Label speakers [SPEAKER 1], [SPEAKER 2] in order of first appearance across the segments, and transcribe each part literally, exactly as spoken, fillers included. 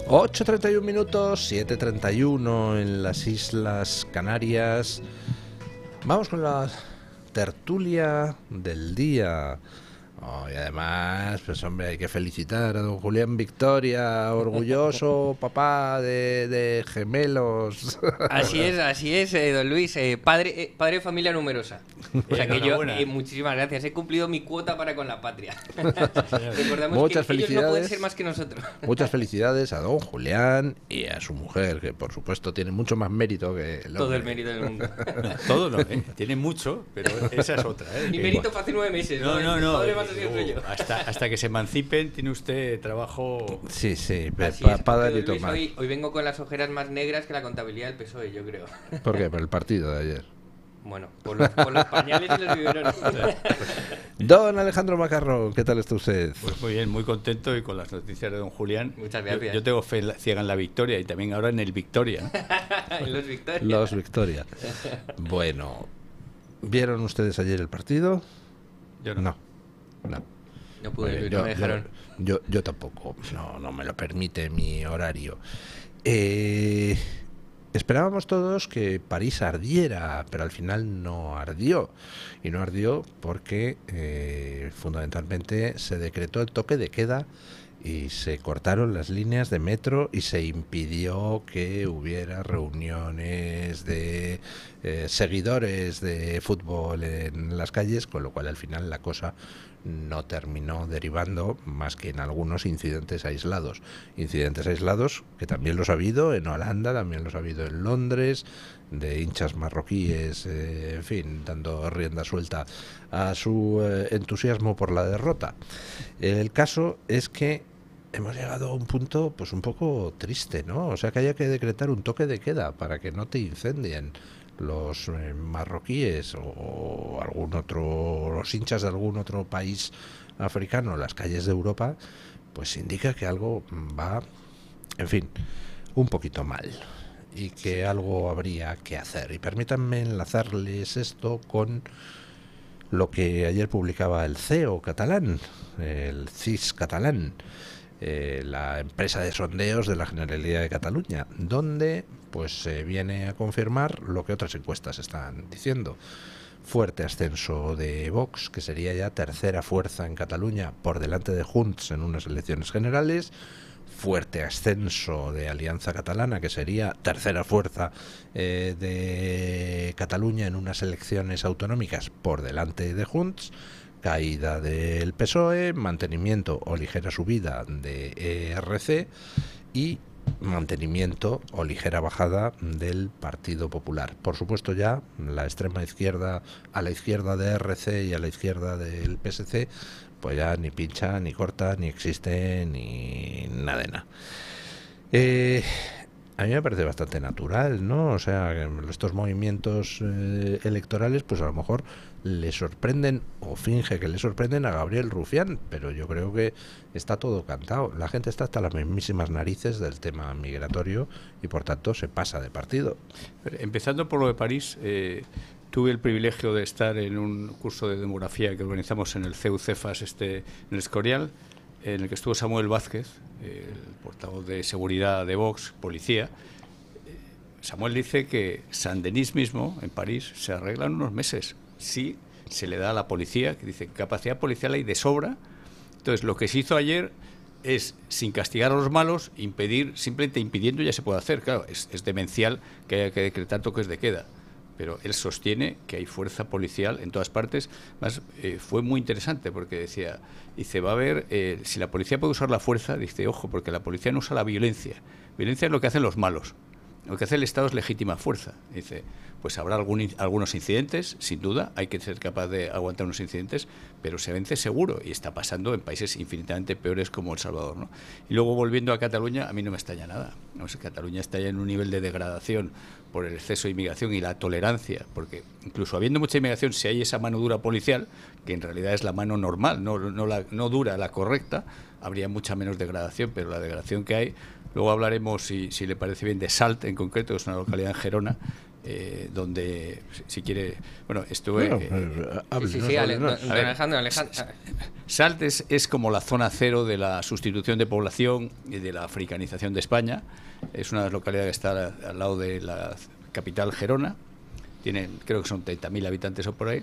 [SPEAKER 1] ocho treinta y uno minutos, siete treinta y uno en las Islas Canarias. Vamos con la tertulia del día. Oh, y además, pues hombre, hay que felicitar a don Julián Victoria, orgulloso papá de, de gemelos.
[SPEAKER 2] Así es, así es, eh, don Luis, eh, padre, eh, padre de familia numerosa. O sea que yo, eh, muchísimas gracias, he cumplido mi cuota para con la patria. Recordamos
[SPEAKER 1] Muchas
[SPEAKER 2] que
[SPEAKER 1] felicidades,
[SPEAKER 2] ellos no pueden ser más que nosotros.
[SPEAKER 1] Muchas felicidades a don Julián y a su mujer, que por supuesto tiene mucho más mérito que el
[SPEAKER 2] Todo el mérito del mundo.
[SPEAKER 3] Todo no, ¿eh? Tiene mucho, pero esa es otra, ¿eh?
[SPEAKER 2] Mi mérito fue hace nueve meses.
[SPEAKER 3] No, no, no.
[SPEAKER 2] Padre
[SPEAKER 3] eh,
[SPEAKER 2] más
[SPEAKER 3] uh, yo. Hasta, hasta que se emancipen tiene usted trabajo.
[SPEAKER 1] Sí, sí,
[SPEAKER 2] Así
[SPEAKER 1] para
[SPEAKER 2] es,
[SPEAKER 1] pa dar y
[SPEAKER 2] Luis,
[SPEAKER 1] tomar.
[SPEAKER 2] Hoy, hoy vengo con las ojeras más negras que la contabilidad del P S O E, yo creo.
[SPEAKER 1] ¿Por qué? Por el partido de ayer.
[SPEAKER 2] Bueno, por los, por los pañales y los biberones.
[SPEAKER 1] Don Alejandro Macarrón, ¿qué tal está usted?
[SPEAKER 3] Pues muy bien, muy contento y con las noticias de don Julián.
[SPEAKER 2] Muchas gracias.
[SPEAKER 3] Yo, yo tengo fe ciega en la victoria y también ahora en el Victoria.
[SPEAKER 2] En los Victoria.
[SPEAKER 1] Los Victoria. Bueno, ¿vieron ustedes ayer el partido?
[SPEAKER 3] Yo no.
[SPEAKER 1] No, no.
[SPEAKER 2] No pude,
[SPEAKER 1] Oye,
[SPEAKER 2] no me dejaron.
[SPEAKER 1] Yo, yo, yo tampoco, no, no me lo permite mi horario. Eh, esperábamos todos que París ardiera, pero al final no ardió. Y no ardió porque eh, fundamentalmente se decretó el toque de queda y se cortaron las líneas de metro y se impidió que hubiera reuniones de eh, seguidores de fútbol en las calles, con lo cual al final la cosa no terminó derivando más que en algunos incidentes aislados. Incidentes aislados que también los ha habido en Holanda, también los ha habido en Londres, de hinchas marroquíes, eh, en fin, dando rienda suelta a su eh, entusiasmo por la derrota. El caso es que hemos llegado a un punto pues un poco triste, ¿no? O sea, que haya que decretar un toque de queda para que no te incendien los eh, marroquíes o, o algún otro, los hinchas de algún otro país africano, las calles de Europa, pues indica que algo va, en fin, un poquito mal y que algo habría que hacer. Y permítanme enlazarles esto con lo que ayer publicaba el C E O catalán, el C I S catalán, eh, la empresa de sondeos de la Generalidad de Cataluña, donde pues se eh, viene a confirmar lo que otras encuestas están diciendo. Fuerte ascenso de Vox, que sería ya tercera fuerza en Cataluña por delante de Junts en unas elecciones generales. Fuerte ascenso de Alianza Catalana, que sería tercera fuerza eh, de Cataluña en unas elecciones autonómicas por delante de Junts. Caída del P S O E, mantenimiento o ligera subida de E R C y mantenimiento o ligera bajada del Partido Popular. Por supuesto, ya la extrema izquierda, a la izquierda de E R C y a la izquierda del P S C, pues ya ni pincha, ni corta, ni existe, ni nada de nada. Eh, a mí me parece bastante natural, ¿no? O sea, estos movimientos eh, electorales, pues a lo mejor le sorprenden o finge que le sorprenden a Gabriel Rufián, pero yo creo que está todo cantado. La gente está hasta las mismísimas narices del tema migratorio y por tanto se pasa de partido.
[SPEAKER 3] Empezando por lo de París, eh, tuve el privilegio de estar en un curso de demografía que organizamos en el C E U Cefas, este, en el Escorial, en el que estuvo Samuel Vázquez, el portavoz de seguridad de Vox, policía. Samuel dice que Saint-Denis mismo, en París, se arregla en unos meses. Sí, se le da a la policía, que dice que capacidad policial hay de sobra. Entonces, lo que se hizo ayer es, sin castigar a los malos, impedir, simplemente impidiendo ya se puede hacer. Claro, es, es demencial que haya que decretar toques de queda, pero él sostiene que hay fuerza policial en todas partes. Más eh, fue muy interesante porque decía, dice, va a haber, eh, si la policía puede usar la fuerza, dice, ojo, porque la policía no usa la violencia. Violencia es lo que hacen los malos. Lo que hace el Estado es legítima fuerza. Dice, pues habrá algún, algunos incidentes, sin duda, hay que ser capaz de aguantar unos incidentes, pero se vence seguro, y está pasando en países infinitamente peores como El Salvador, ¿no? Y luego, volviendo a Cataluña, a mí no me extraña nada. No sé, Cataluña está ya en un nivel de degradación por el exceso de inmigración y la tolerancia, porque incluso habiendo mucha inmigración, si hay esa mano dura policial, que en realidad es la mano normal, no, no, la, no dura, la correcta, habría mucha menos degradación, pero la degradación que hay. Luego hablaremos, si, si le parece bien, de Salt en concreto, que es una localidad en Gerona, eh, donde, si quiere, bueno, estuve... Bueno,
[SPEAKER 2] eh, hable, sí, sí, sí, no, Ale, no, no, Alejandro, Alejandro.
[SPEAKER 3] Salt es, es como la zona cero de la sustitución de población y de la africanización de España. Es una localidad que está al, al lado de la capital, Gerona. Tiene, creo que son treinta mil habitantes o por ahí.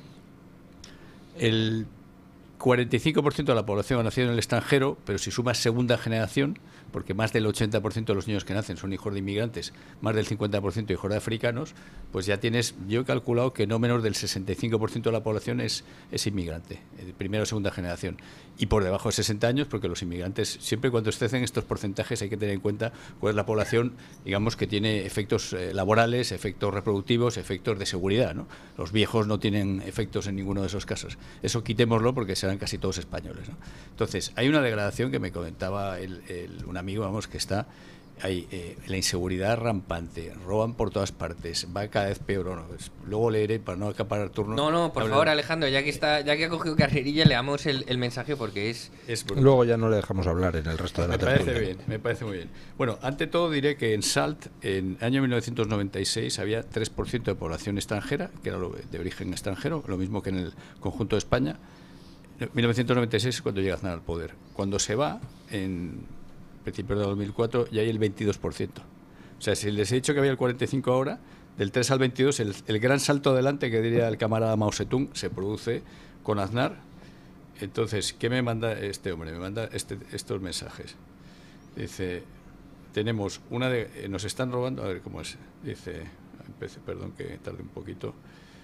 [SPEAKER 3] El cuarenta y cinco por ciento de la población ha nacido en el extranjero, pero si sumas segunda generación, porque más del ochenta por ciento de los niños que nacen son hijos de inmigrantes, más del cincuenta por ciento hijos de africanos, pues ya tienes, yo he calculado que no menos del sesenta y cinco por ciento de la población es, es inmigrante, de primera o segunda generación. Y por debajo de sesenta años, porque los inmigrantes, siempre cuando estén estos porcentajes hay que tener en cuenta cuál es la población, digamos, que tiene efectos eh, laborales, efectos reproductivos, efectos de seguridad, ¿no? Los viejos no tienen efectos en ninguno de esos casos. Eso quitémoslo porque serán casi todos españoles, ¿no? Entonces, hay una degradación que me comentaba el, el, un amigo, vamos, que está... Hay eh, la inseguridad rampante, roban por todas partes, va cada vez peor. No, pues, luego leeré para no acaparar turno.
[SPEAKER 2] No, no, por Habla... favor, Alejandro, ya que está, ya que ha cogido carrerilla, le damos el, el mensaje porque es.
[SPEAKER 1] es luego ya no le dejamos hablar en el resto de la
[SPEAKER 3] Me parece bien, me parece muy bien. Bueno, ante todo diré que en Salt, en el año mil novecientos noventa y seis, había tres por ciento de población extranjera, que era lo de origen extranjero, lo mismo que en el conjunto de España. mil novecientos noventa y seis es cuando llega Aznar al poder. Cuando se va, en principios de dos mil cuatro, ya hay el veintidós por ciento. O sea, si les he dicho que había el cuarenta y cinco ahora, del tres al veintidós, el, el gran salto adelante que diría el camarada Mao Zedong se produce con Aznar. Entonces, ¿qué me manda este hombre? Me manda este, estos mensajes. Dice, tenemos una de... Eh, nos están robando... A ver cómo es. Dice, empecé, perdón que tarde un poquito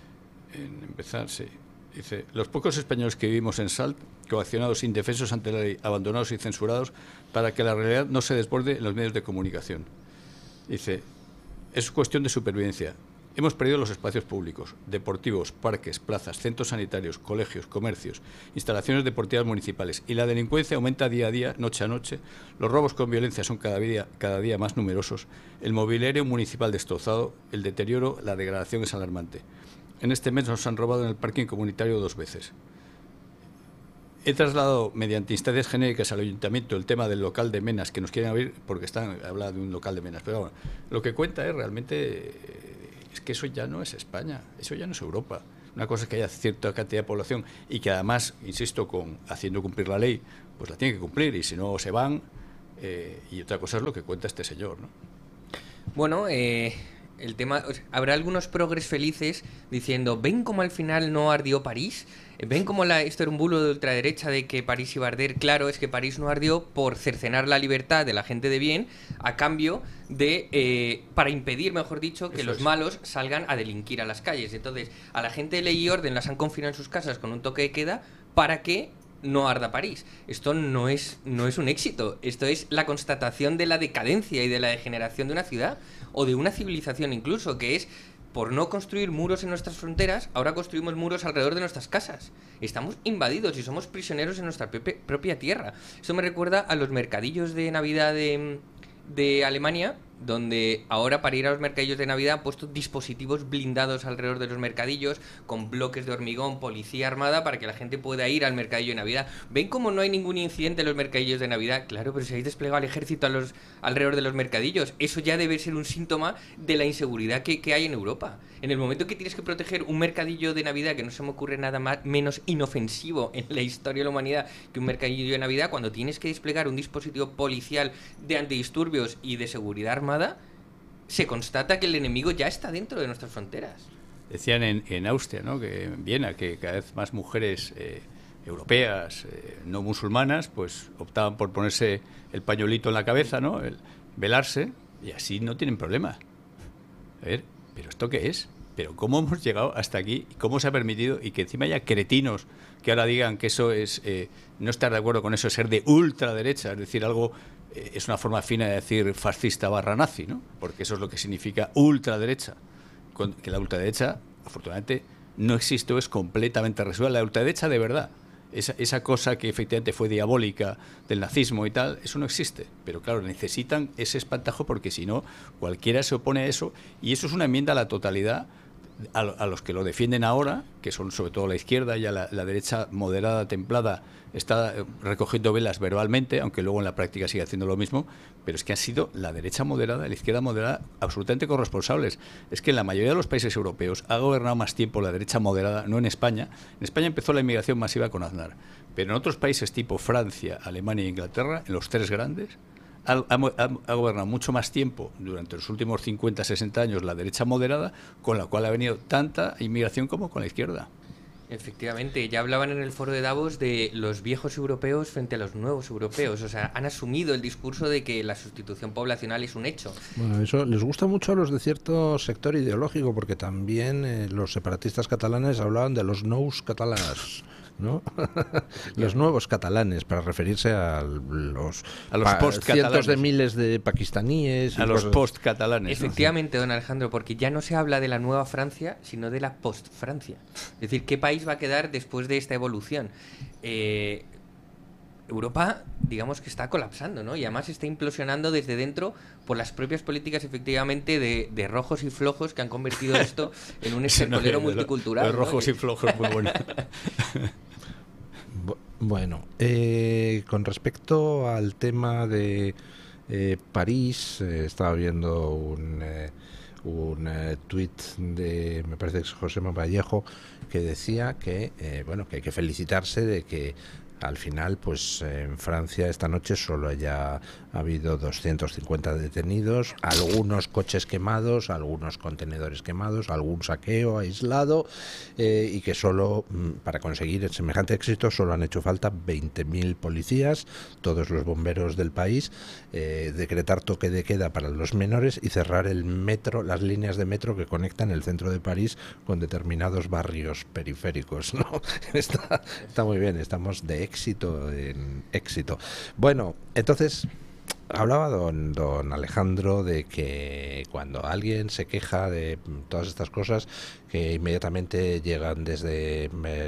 [SPEAKER 3] en empezar, sí. Dice, los pocos españoles que vivimos en Salt, coaccionados, indefensos ante la ley, abandonados y censurados, para que la realidad no se desborde en los medios de comunicación. Dice, es cuestión de supervivencia. Hemos perdido los espacios públicos, deportivos, parques, plazas, centros sanitarios, colegios, comercios, instalaciones deportivas municipales, y la delincuencia aumenta día a día, noche a noche. Los robos con violencia son cada día, cada día más numerosos. El mobiliario municipal destrozado, el deterioro, la degradación es alarmante. En este mes nos han robado en el parking comunitario dos veces. He trasladado mediante instancias genéricas al ayuntamiento el tema del local de Menas, que nos quieren abrir porque están habla de un local de Menas. Pero bueno, lo que cuenta es realmente es que eso ya no es España, eso ya no es Europa. Una cosa es que haya cierta cantidad de población y que además, insisto, con haciendo cumplir la ley, pues la tiene que cumplir y si no se van. Eh, y otra cosa es lo que cuenta este señor, ¿no?
[SPEAKER 2] Bueno, eh... el tema, habrá algunos progres felices diciendo, ¿ven cómo al final no ardió París? ¿Ven cómo la, esto era un bulo de ultraderecha de que París iba a arder? Claro, es que París no ardió por cercenar la libertad de la gente de bien a cambio de, eh, para impedir, mejor dicho, que Eso los es. malos salgan a delinquir a las calles. Entonces, a la gente de ley y orden las han confinado en sus casas con un toque de queda para que no arda París. Esto no es, no es un éxito, esto es la constatación de la decadencia y de la degeneración de una ciudad o de una civilización incluso, que es por no construir muros en nuestras fronteras, ahora construimos muros alrededor de nuestras casas. Estamos invadidos y somos prisioneros en nuestra pepe, propia tierra. Esto me recuerda a los mercadillos de Navidad de, de Alemania, donde ahora para ir a los mercadillos de Navidad han puesto dispositivos blindados alrededor de los mercadillos con bloques de hormigón, policía armada para que la gente pueda ir al mercadillo de Navidad. ¿Ven cómo no hay ningún incidente en los mercadillos de Navidad? Claro, pero si habéis desplegado al ejército a los, alrededor de los mercadillos, eso ya debe ser un síntoma de la inseguridad que, que hay en Europa. En el momento que tienes que proteger un mercadillo de Navidad, que no se me ocurre nada más, menos inofensivo en la historia de la humanidad que un mercadillo de Navidad, cuando tienes que desplegar un dispositivo policial de antidisturbios y de seguridad armada, se constata que el enemigo ya está dentro de nuestras fronteras.
[SPEAKER 3] Decían en, en Austria, ¿no?, que en Viena, que cada vez más mujeres eh, europeas, eh, no musulmanas, pues optaban por ponerse el pañuelito en la cabeza, ¿no?, el velarse, y así no tienen problema. A ver, ¿pero esto qué es? ¿Pero cómo hemos llegado hasta aquí? ¿Cómo se ha permitido? Y que encima haya cretinos que ahora digan que eso es, eh, no estar de acuerdo con eso es ser de ultraderecha, es decir, algo... es una forma fina de decir fascista barra nazi, ¿no? Porque eso es lo que significa ultraderecha. Con, que la ultraderecha, afortunadamente, no existe o es completamente residual. La ultraderecha de verdad, esa, esa cosa que efectivamente fue diabólica del nazismo y tal, eso no existe. Pero claro, necesitan ese espantajo porque si no, cualquiera se opone a eso. Y eso es una enmienda a la totalidad a, a los que lo defienden ahora, que son sobre todo la izquierda, ya la, la derecha moderada, templada, está recogiendo velas verbalmente, aunque luego en la práctica sigue haciendo lo mismo, pero es que han sido la derecha moderada, la izquierda moderada, absolutamente corresponsables. Es que en la mayoría de los países europeos ha gobernado más tiempo la derecha moderada, no en España. En España empezó la inmigración masiva con Aznar, pero en otros países tipo Francia, Alemania e Inglaterra, en los tres grandes, ha, ha, ha gobernado mucho más tiempo durante los últimos cincuenta, sesenta años la derecha moderada, con la cual ha venido tanta inmigración como con la izquierda.
[SPEAKER 2] Efectivamente, ya hablaban en el foro de Davos de los viejos europeos frente a los nuevos europeos. O sea, han asumido el discurso de que la sustitución poblacional es un hecho.
[SPEAKER 1] Bueno, eso les gusta mucho a los de cierto sector ideológico, porque también eh, los separatistas catalanes hablaban de los nous catalans, ¿no? Los nuevos catalanes, para referirse a los,
[SPEAKER 3] a los post-catalanes,
[SPEAKER 1] cientos de miles de pakistaníes,
[SPEAKER 3] a los post-catalanes.
[SPEAKER 2] Efectivamente, ¿no? Don Alejandro, porque ya no se habla de la nueva Francia, sino de la post-Francia. Es decir, ¿qué país va a quedar después de esta evolución? Eh, Europa, digamos que está colapsando, ¿no? Y además está implosionando desde dentro por las propias políticas, efectivamente, de, de rojos y flojos que han convertido esto en un estercolero no, multicultural.
[SPEAKER 3] Los rojos
[SPEAKER 2] ¿no?
[SPEAKER 3] y flojos, muy bueno.
[SPEAKER 1] Bueno, eh, con respecto al tema de eh, París, eh, estaba viendo un, eh, un eh, tuit de, me parece que es José Vallejo, que decía que, eh, bueno, que hay que felicitarse de que al final, pues en Francia esta noche solo haya habido doscientos cincuenta detenidos, algunos coches quemados, algunos contenedores quemados, algún saqueo aislado, eh, y que solo para conseguir semejante éxito solo han hecho falta veinte mil policías, todos los bomberos del país, eh, decretar toque de queda para los menores y cerrar el metro, las líneas de metro que conectan el centro de París con determinados barrios periféricos, ¿no? Está, está muy bien, estamos de éxito en éxito. Bueno, entonces hablaba don, don Alejandro de que cuando alguien se queja de todas estas cosas, que inmediatamente llegan desde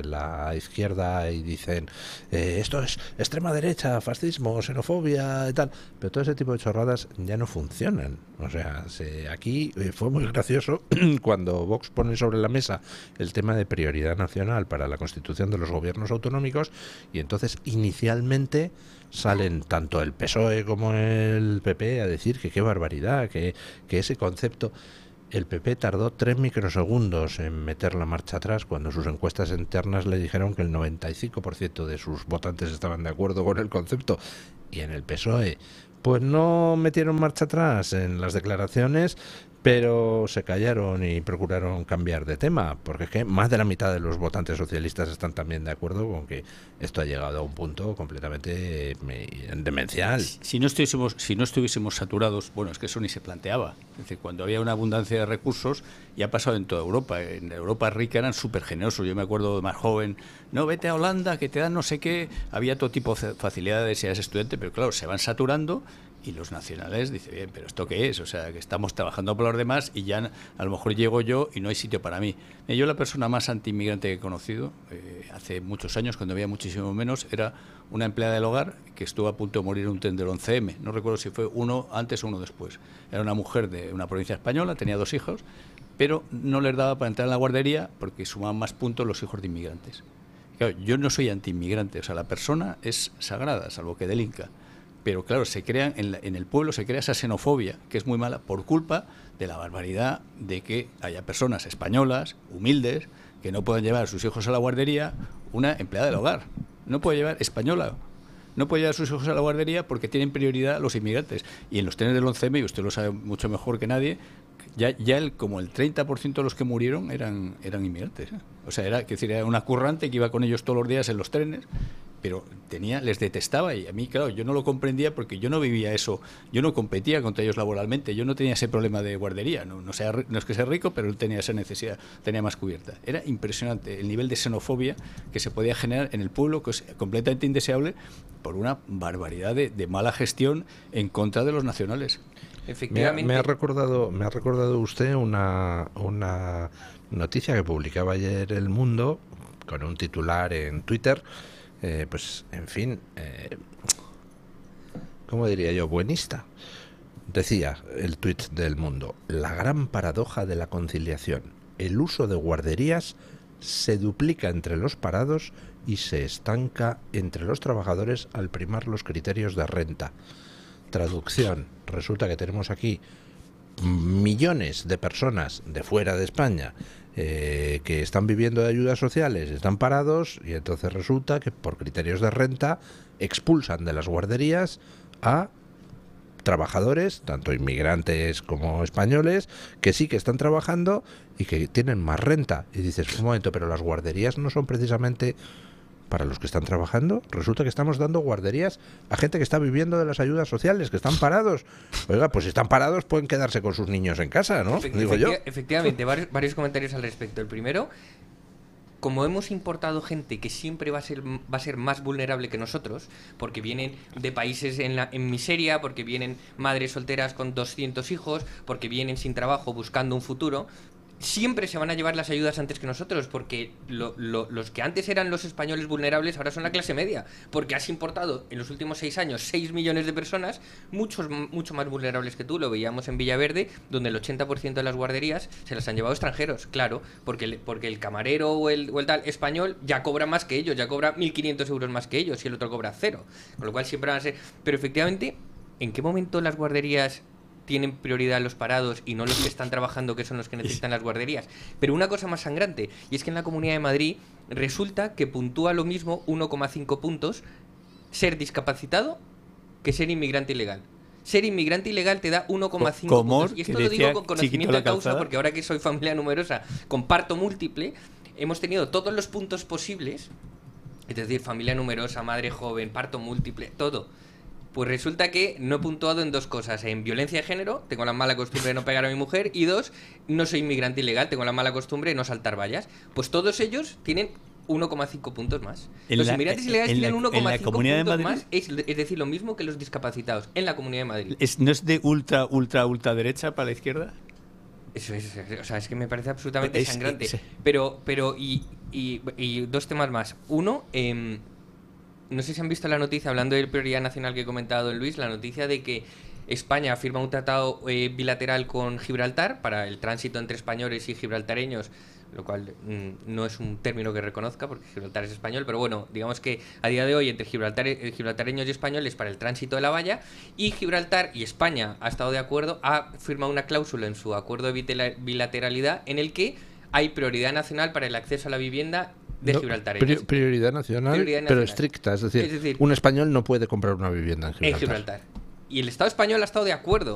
[SPEAKER 1] la izquierda y dicen eh, esto es extrema derecha, fascismo, xenofobia y tal, pero todo ese tipo de chorradas ya no funcionan. O sea, se, aquí eh, fue muy gracioso cuando Vox pone sobre la mesa el tema de prioridad nacional para la constitución de los gobiernos autonómicos, y entonces inicialmente salen tanto el P S O E como el P P a decir que qué barbaridad, que, que ese concepto... El P P tardó tres microsegundos en meter la marcha atrás cuando sus encuestas internas le dijeron que el noventa y cinco por ciento de sus votantes estaban de acuerdo con el concepto, y en el P S O E pues no metieron marcha atrás en las declaraciones, pero se callaron y procuraron cambiar de tema, porque es que más de la mitad de los votantes socialistas están también de acuerdo con que esto ha llegado a un punto completamente demencial.
[SPEAKER 3] Si no estuviésemos, si no estuviésemos saturados, bueno, es que eso ni se planteaba. Es decir, cuando había una abundancia de recursos, y ha pasado en toda Europa. En Europa rica eran súper generosos. Yo me acuerdo de más joven, no, vete a Holanda, que te dan no sé qué. Había todo tipo de facilidades si eras estudiante, pero claro, se van saturando. Y los nacionales dicen, bien, ¿pero esto qué es? O sea, que estamos trabajando por los demás y ya a lo mejor llego yo y no hay sitio para mí. Yo la persona más anti-inmigrante que he conocido, eh, hace muchos años, cuando había muchísimo menos, era una empleada del hogar que estuvo a punto de morir en un tren del once eme. No recuerdo si fue uno antes o uno después. Era una mujer de una provincia española, tenía dos hijos, pero no les daba para entrar en la guardería porque sumaban más puntos los hijos de inmigrantes. Claro, yo no soy anti-inmigrante, o sea, la persona es sagrada, salvo que delinca. Pero claro, se crean en, la, en el pueblo se crea esa xenofobia, que es muy mala, por culpa de la barbaridad de que haya personas españolas, humildes, que no puedan llevar a sus hijos a la guardería. Una empleada del hogar no puede llevar, española, no puede llevar a sus hijos a la guardería porque tienen prioridad los inmigrantes. Y en los trenes del once eme, y usted lo sabe mucho mejor que nadie, ya, ya el, como el treinta por ciento de los que murieron eran, eran inmigrantes, ¿eh? O sea, era, que decir, era una currante que iba con ellos todos los días en los trenes, pero tenía, les detestaba, y a mí, claro, yo no lo comprendía porque yo no vivía eso, yo no competía contra ellos laboralmente, yo no tenía ese problema de guardería, no, no, sea, no es que sea rico, pero él tenía esa necesidad, tenía más cubierta. Era impresionante el nivel de xenofobia que se podía generar en el pueblo, que es completamente indeseable por una barbaridad de, de mala gestión en contra de los nacionales.
[SPEAKER 1] Efectivamente. Me ha, me ha recordado, me ha recordado usted una, una noticia que publicaba ayer El Mundo con un titular en Twitter. Eh, pues, en fin, eh, ¿cómo diría yo? Buenista. Decía el tuit del Mundo: la gran paradoja de la conciliación. el uso de guarderías se duplica entre los parados y se estanca entre los trabajadores al primar los criterios de renta. Traducción: resulta que tenemos aquí millones de personas de fuera de España eh, que están viviendo de ayudas sociales, están parados, y entonces resulta que por criterios de renta expulsan de las guarderías a trabajadores, tanto inmigrantes como españoles, que sí que están trabajando y que tienen más renta. Y dices, un momento, pero las guarderías no son precisamente para los que están trabajando. Resulta que estamos dando guarderías a gente que está viviendo de las ayudas sociales, que están parados. Oiga, pues si están parados pueden quedarse con sus niños en casa, ¿no?
[SPEAKER 2] Efecti
[SPEAKER 1] Digo yo.
[SPEAKER 2] Efectivamente, varios, varios comentarios al respecto. El primero, como hemos importado gente que siempre va a ser va a ser más vulnerable que nosotros, porque vienen de países en, la, en miseria, porque vienen madres solteras con doscientos hijos, porque vienen sin trabajo buscando un futuro, siempre se van a llevar las ayudas antes que nosotros, porque lo, lo, los que antes eran los españoles vulnerables ahora son la clase media, porque has importado en los últimos seis años seis millones de personas, muchos mucho más vulnerables que tú. Lo veíamos en Villaverde, donde el ochenta por ciento de las guarderías se las han llevado extranjeros, claro, porque el, porque el camarero o el, o el tal español ya cobra más que ellos, ya cobra mil quinientos euros más que ellos, y el otro cobra cero, con lo cual siempre van a ser... Pero efectivamente, ¿en qué momento las guarderías tienen prioridad los parados y no los que están trabajando, que son los que necesitan las guarderías? Pero una cosa más sangrante, y es que en la Comunidad de Madrid resulta que puntúa lo mismo, uno coma cinco puntos, ser discapacitado que ser inmigrante ilegal. Ser inmigrante ilegal te da uno coma cinco puntos. Y esto lo digo con conocimiento de causa, porque ahora que soy familia numerosa, con parto múltiple, hemos tenido todos los puntos posibles, es decir, familia numerosa, madre joven, parto múltiple, todo. Pues resulta que no he puntuado en dos cosas: en violencia de género, tengo la mala costumbre de no pegar a mi mujer, y dos, no soy inmigrante ilegal, tengo la mala costumbre de no saltar vallas. Pues todos ellos tienen uno coma cinco puntos más. Los la, inmigrantes ilegales tienen uno coma cinco puntos más, es, es decir, lo mismo que los discapacitados en la Comunidad de Madrid.
[SPEAKER 3] ¿Es, ¿No es de ultra, ultra, ultra derecha para la izquierda?
[SPEAKER 2] Eso es, o sea, es que me parece absolutamente
[SPEAKER 3] es,
[SPEAKER 2] sangrante.
[SPEAKER 3] Es,
[SPEAKER 2] pero, pero, y, y, y dos temas más. Uno, eh, no sé si han visto la noticia, hablando de prioridad nacional que he comentado en Luis, la noticia de que España firma un tratado eh, bilateral con Gibraltar para el tránsito entre españoles y gibraltareños, lo cual mmm, no es un término que reconozca porque Gibraltar es español, pero bueno, digamos que a día de hoy entre Gibraltar, eh, gibraltareños y españoles para el tránsito de la valla, y Gibraltar y España ha estado de acuerdo, ha firmado una cláusula en su acuerdo de bilateralidad en el que hay prioridad nacional para el acceso a la vivienda de
[SPEAKER 1] no,
[SPEAKER 2] gibraltareños.
[SPEAKER 1] Prioridad nacional, prioridad nacional, pero estricta. Es decir, es decir, un español no puede comprar una vivienda en Gibraltar.
[SPEAKER 2] En Gibraltar. Y el Estado español ha estado de acuerdo